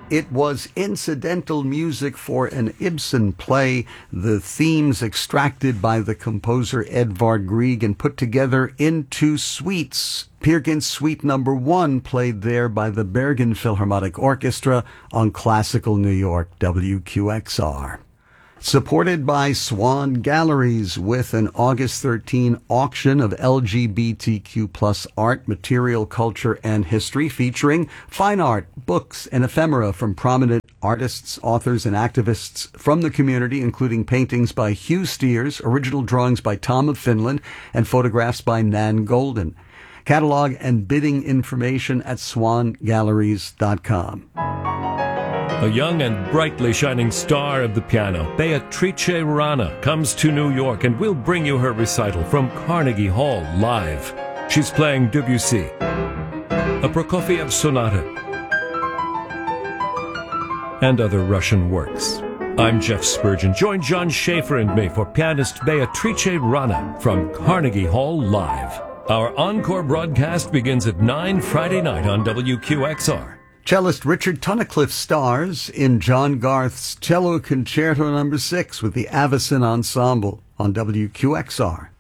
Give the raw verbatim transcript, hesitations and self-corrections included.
It was incidental music for an Ibsen play, the themes extracted by the composer Edvard Grieg and put together into suites. Peer Gynt Suite Number One, played there by the Bergen Philharmonic Orchestra on Classical New York W Q X R. Supported by Swan Galleries with an August thirteenth auction of L G B T Q plus art, material, culture, and history, featuring fine art, books, and ephemera from prominent artists, authors, and activists from the community, including paintings by Hugh Steers, original drawings by Tom of Finland, and photographs by Nan Golden. Catalog and bidding information at swan galleries dot com. A young and brightly shining star of the piano, Beatrice Rana, comes to New York and will bring you her recital from Carnegie Hall live. She's playing Debussy, a Prokofiev sonata, and other Russian works. I'm Jeff Spurgeon. Join John Schaefer and me for pianist Beatrice Rana from Carnegie Hall live. Our encore broadcast begins at nine Friday night on W Q X R. Cellist Richard Tunnicliffe stars in John Garth's Cello Concerto Number six with the Avicen Ensemble on W Q X R.